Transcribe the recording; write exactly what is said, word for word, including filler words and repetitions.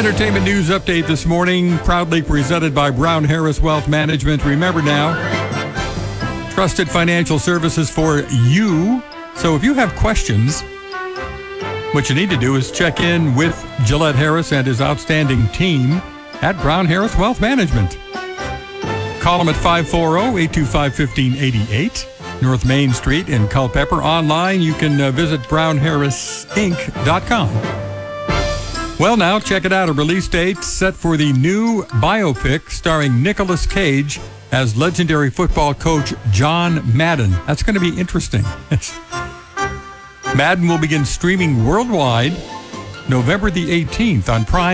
Entertainment news update this morning, proudly presented by Brown Harris Wealth Management. Remember now, trusted financial services for you. So if you have questions, what you need to do is check in with Gillette Harris and his outstanding team at Brown Harris Wealth Management. Call them at five four zero, eight two five, one five eight eight, North Main Street in Culpeper. Online, you can uh, visit brown harris inc dot com. Well, now, check it out. A release date set for the new biopic starring Nicolas Cage as legendary football coach John Madden. That's going to be interesting. Madden will begin streaming worldwide November the eighteenth on Prime.